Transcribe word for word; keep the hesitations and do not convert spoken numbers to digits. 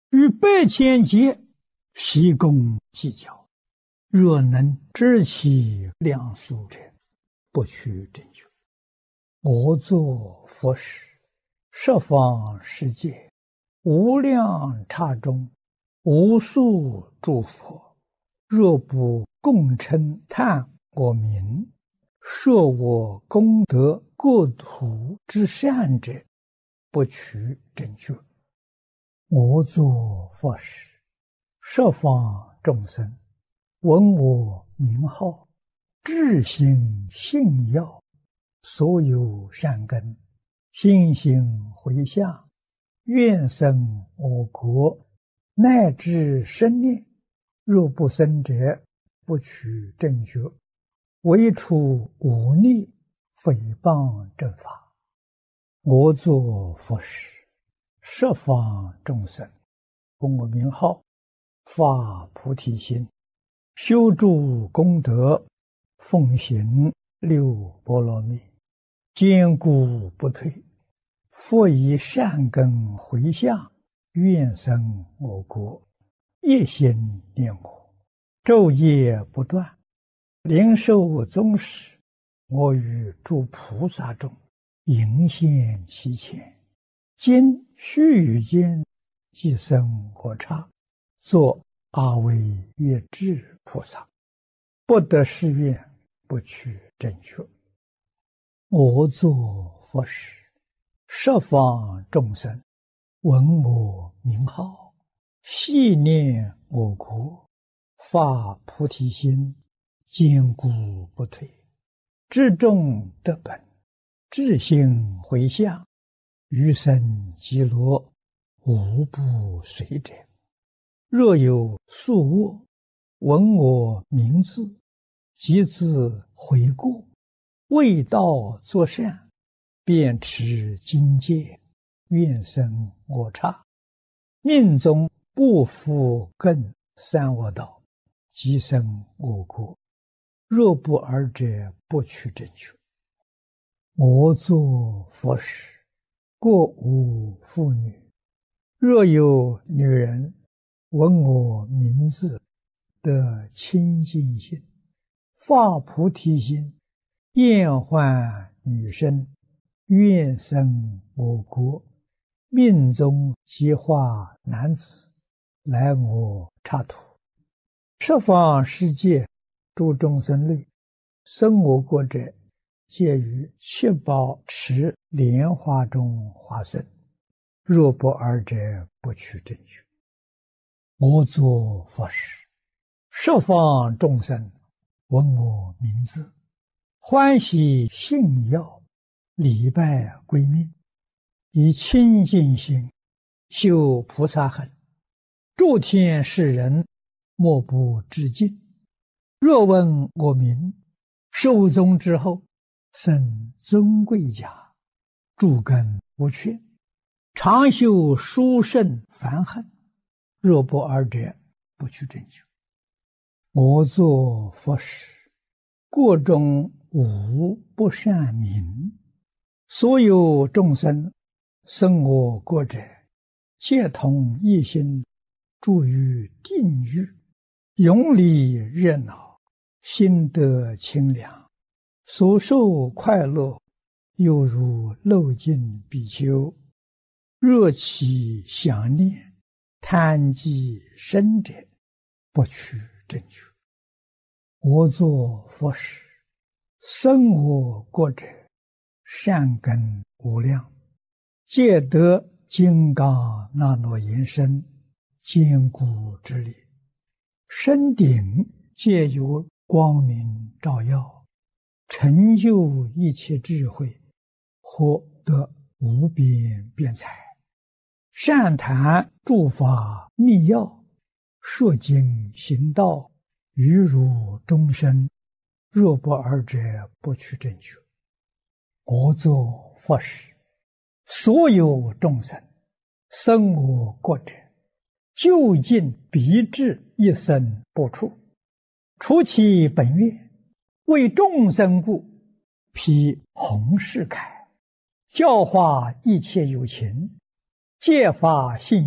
与百千劫，悉共计较。若能知其量数者，不取正觉。我作佛时，十方世界无量刹中，无数诸佛，若不共称叹我名，说我功德国土之善者，不取正觉。我作佛时，十方众生闻我名号，至心信要，所有善根心行回向，愿生我国，乃至生念，若不生者，不取正觉。唯除忤逆诽谤正法。我作佛时，十方众生闻我名号，发菩提心，修诸功德，奉行六波罗蜜，坚固不退。复以善根回向，愿生我国，一心念我，昼夜不断，灵寿终时，我与诸菩萨中迎现其前。今须臾间，即生我刹，作阿惟越致菩萨。不得誓愿，不取正觉。我作佛时，十方众生闻我名号，系念我国，发菩提心，坚固不退。至众得本，至心回向，余生极乐，无不随者。若有宿卧，闻我名字，即自悔过，为道作善，便持经戒，愿生我刹。命中不复更三恶道，即生我国。若不尔者，不取正觉。我作佛时，过无妇女，若有女人闻我名字，得清净心，发菩提心，厌患女身，愿生我国，命中即化男子，来我刹土。十方世界诸众生类，生我国者，皆于七宝池莲花中化身。若不尔者，不取正觉。我作佛时，十方众生闻我名字，欢喜信要，礼拜归命，以清净心修菩萨行，诸天世人莫不致敬。若闻我名，寿终之后，生尊贵家，诸根无缺，常修殊胜梵行。若不尔者，不取正觉。我作佛时，国中无不善民，所有众生生我国者，皆同一心，住于定狱，永离热闹，心得清凉，所受快乐，犹如漏尽比丘。若其想念，贪忌生者，不取正觉。我作佛时，生我国者，善根无量，皆得金刚那罗延身，坚固之力。身顶皆有光明照耀，成就一切智慧，获得无边辩才。善谈诸法密要，说经行道，于如终身。若不尔者，不取正觉。我作佛时，所有众生生我国者，究竟必至一生不出。除其本愿，为众生故，披红饰铠，教化一切有情，戒法信